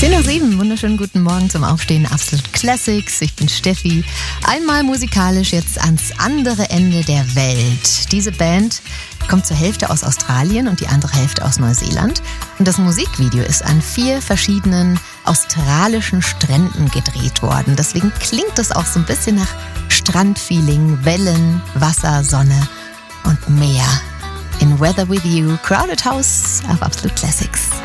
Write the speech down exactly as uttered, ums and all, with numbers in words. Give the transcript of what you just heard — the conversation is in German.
zehn Uhr sieben, wunderschönen guten Morgen zum Aufstehen. Absolute Classics, ich bin Steffi. Einmal musikalisch jetzt ans andere Ende der Welt. Diese Band kommt zur Hälfte aus Australien und die andere Hälfte aus Neuseeland. Und das Musikvideo ist an vier verschiedenen australischen Stränden gedreht worden. Deswegen klingt es auch so ein bisschen nach Strandfeeling, Wellen, Wasser, Sonne und Meer. In Weather With You, Crowded House auf Absolute Classics.